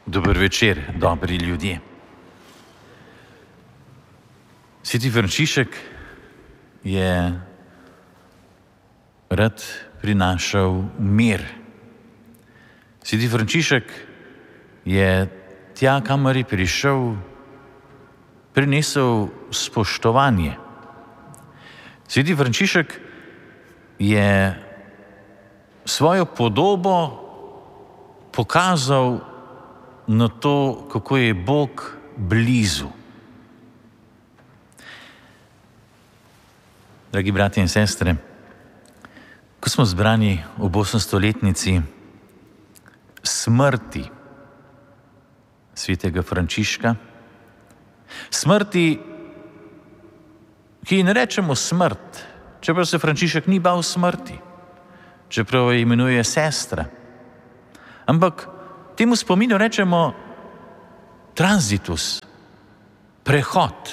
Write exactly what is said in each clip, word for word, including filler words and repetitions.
Dober večer, dobri ljudje. Sveti Frančišek je rad prinašal mir. Sveti Frančišek je tja, kamor je prišel, prinesel spoštovanje. Sveti Frančišek je svojo podobo pokazal na to, kako je Bog blizu. Dragi bratje in sestre, ko smo zbrani ob osemstoletnici smrti svetega Frančiška, smrti, ki ji ne rečemo smrt, čeprav se Frančišek ni bal smrti, čeprav jo imenuje sestra, ampak temu spominu rečemo transitus, prehod.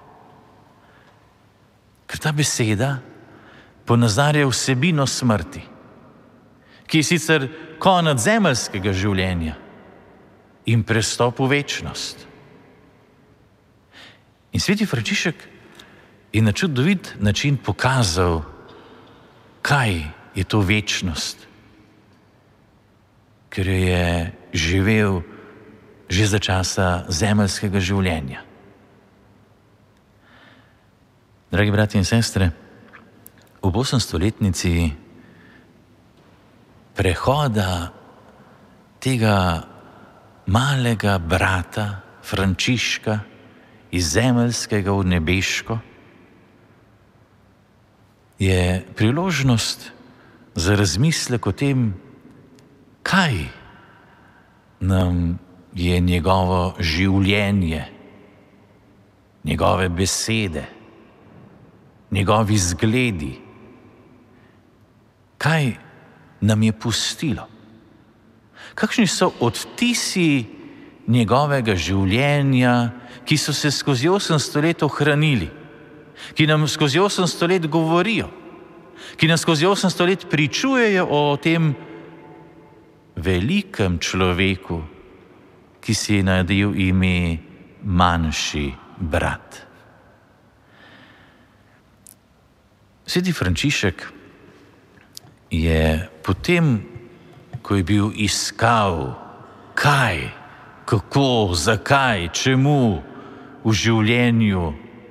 Ker ta beseda ponazarja vsebino smrti, ki je sicer konec zemeljskega življenja in prestop v večnost. In sveti Frančišek je na čudovit način pokazal, kaj je to večnost, ker je živel že za časa zemeljskega življenja. Dragi bratje in sestre, ob osemstoletnici prehoda tega malega brata Frančiška iz zemeljskega v nebeško je priložnost za razmislek o tem, kaj nam je njegovo življenje, njegove besede, njegovi zgledi, kaj nam je pustilo. Kakšni so odtisi njegovega življenja, ki so se skozi osemsto let ohranili, ki nam skozi osemsto let govorijo, ki nam skozi osemsto let pričujejo o tem velikem človeku, ki si je nadel ime manjši brat. Sveti Frančišek je potem, ko je bil iskal kaj, kako, zakaj, čemu v življenju,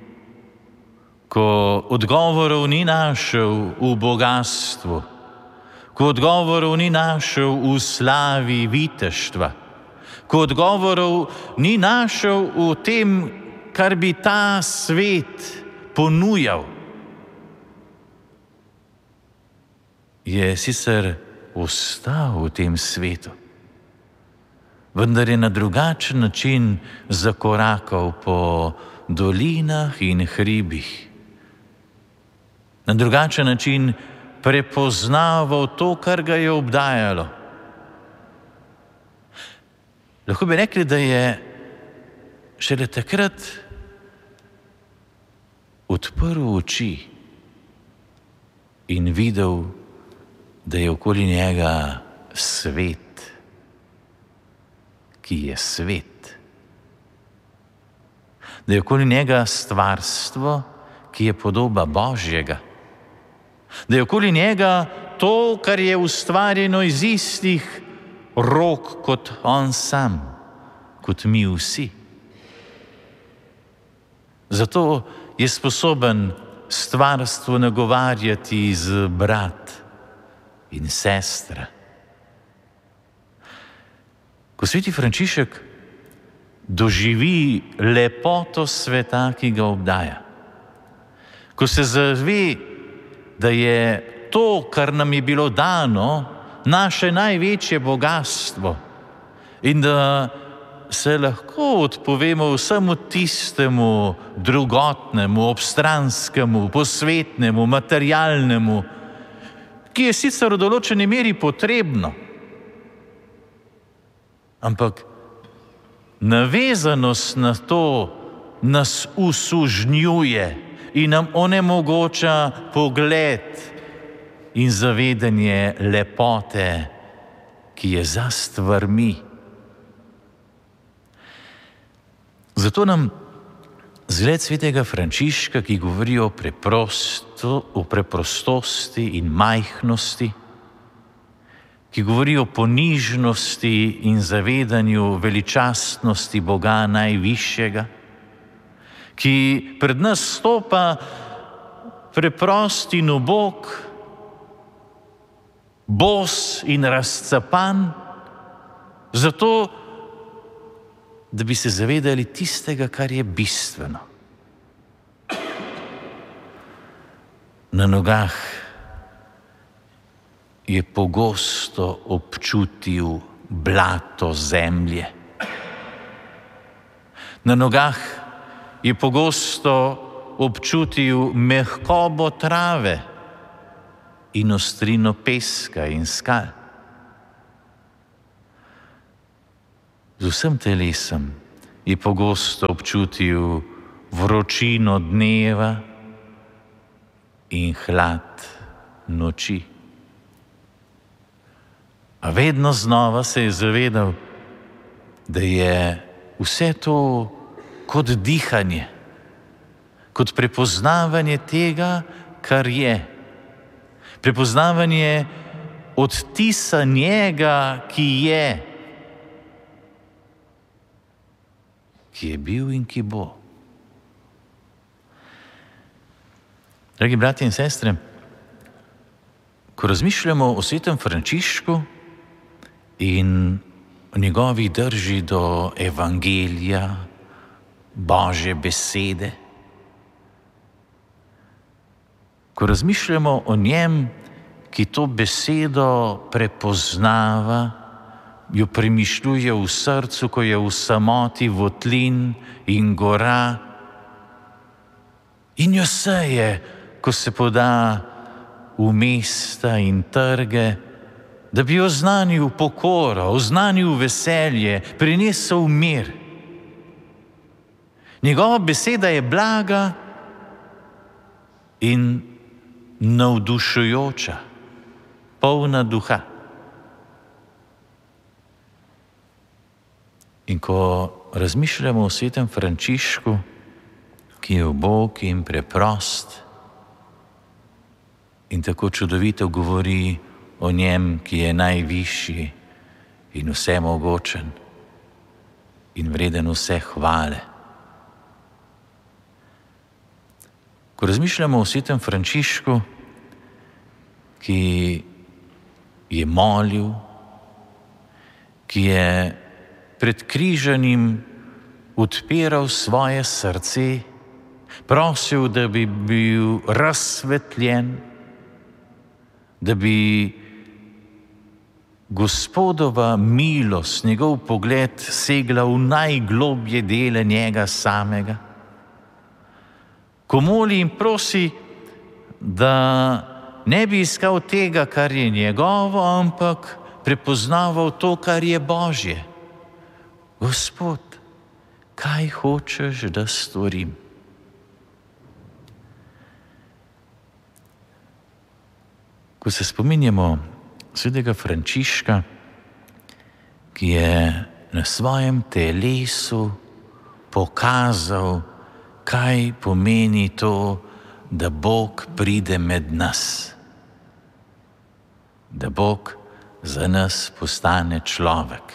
ko odgovorov ni našel v bogastvu, ko odgovorov ni našel v slavi viteštva, ko odgovorov ni našel v tem, kar bi ta svet ponujal, je sicer ostal v tem svetu, vendar je na drugačen način zakorakal po dolinah in hribih. Na drugačen način prepoznaval to, kar ga je obdajalo. Lahko bi rekli, da je šele takrat odprl oči in videl, da je okoli njega svet, ki je svet. Da je okoli njega stvarstvo, ki je podoba Božjega. Da je okoli njega to, kar je ustvarjeno iz istih rok kot on sam, kot mi vsi. Zato je sposoben stvarstvo nagovarjati z brat in sestra. Ko sveti Frančišek doživi lepoto sveta, ki ga obdaja, ko se zave, da je to, kar nam je bilo dano, naše največje bogastvo in da se lahko odpovemo vsemu tistemu drugotnemu, obstranskemu, posvetnemu, materialnemu, ki je sicer v določeni meri potrebno, ampak navezanost na to nas usužnjuje in nam onemogoča pogled in zavedanje lepote, ki je za stvarmi. Zato nam zgled svetega Frančiška, ki govori o, preprosto, o preprostosti in majhnosti, ki govori o ponižnosti in zavedanju veličastnosti Boga najvišjega, ki pred nas stopa preprost in ubog, bos in razcapan, zato, da bi se zavedali tistega, kar je bistveno. Na nogah je pogosto občutil blato zemlje. Na nogah je pogosto občutil mehkobo trave in ostrino peska in skal. Z vsem telesom je pogosto občutil vročino dneva in hlad noči. A vedno znova se je zavedal, da je vse to kot dihanje, kot prepoznavanje tega, kar je. Prepoznavanje odtisa njega, ki je, ki je bil in ki bo. Dragi bratje in sestre, ko razmišljamo o svetem Frančišku in o njegovi drži do evangelija, Božje besede, ko razmišljamo o njem, ki to besedo prepoznava, jo premišljuje v srcu, ko je v samoti votlin in gora, in jo seje, ko se poda v mesta in trge, da bi oznanil pokoro, oznanil veselje, prinesel mir. Njegova beseda je blaga in navdušujoča, polna duha. In ko razmišljamo o svetem Frančišku, ki je ubog in preprost in tako čudovito govori o njem, ki je najvišji in vsemogočen in vreden vse hvale. Ko razmišljamo o svetem Frančišku, ki je molil, ki je pred križanjem odpiral svoje srce, prosil, da bi bil razsvetljen, da bi Gospodova milost, njegov pogled segla v najglobje dele njega samega. Ko moli in prosi, da ne bi iskal tega, kar je njegovo, ampak prepoznaval to, kar je Božje. Gospod, kaj hočeš, da storim? Ko se spominjamo svetega Frančiška, ki je na svojem telesu pokazal, kaj pomeni to, da Bog pride med nas, da Bog za nas postane človek.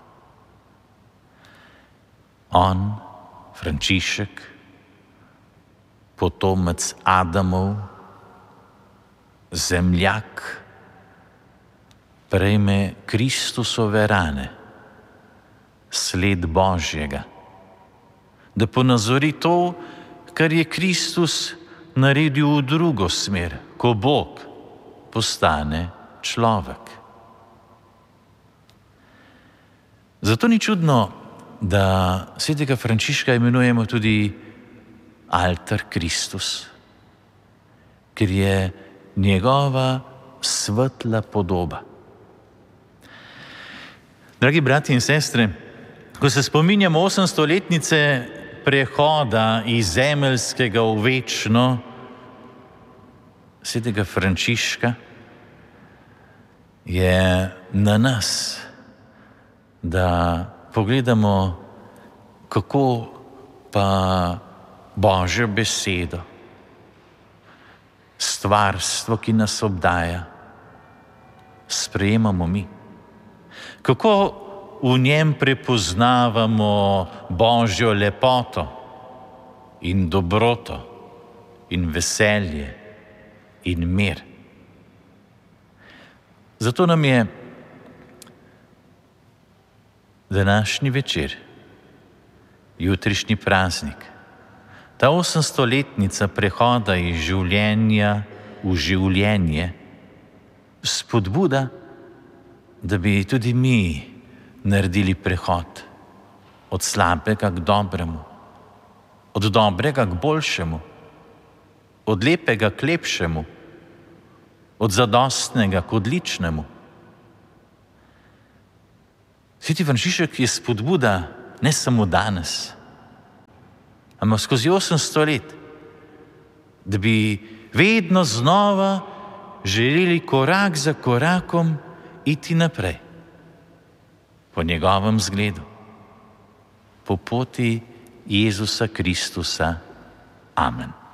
On, Frančišek, potomec Adamov, zemljak, prejme Kristusove rane, sled Božjega, da ponazori to, kar je Kristus naredil v drugo smer, ko Bog postane človek. Zato ni čudno, da svetega Frančiška imenujemo tudi altar Kristus, ker je njegova svetla podoba. Dragi bratje in sestre, ko se spominjamo osemstoletnice prehoda iz zemeljskega v večno svetega Frančiška, je na nas, da pogledamo, kako pa Božjo besedo, stvarstvo, ki nas obdaja, sprejemamo mi. Kako v njem prepoznavamo Božjo lepoto in dobroto in veselje in mir. Zato nam je današnji večer, jutrišnji praznik, ta osemstoletnica prehoda iz življenja v življenje, spodbuda, da bi tudi mi naredili prehod od slabega k dobremu, od dobrega k boljšemu, od lepega k lepšemu, od zadostnega k odličnemu. Sveti Frančišek je spodbuda ne samo danes, ampak skozi osemsto let, da bi vedno znova želeli korak za korakom iti naprej, po njegovem zgledu, po poti Jezusa Kristusa. Amen.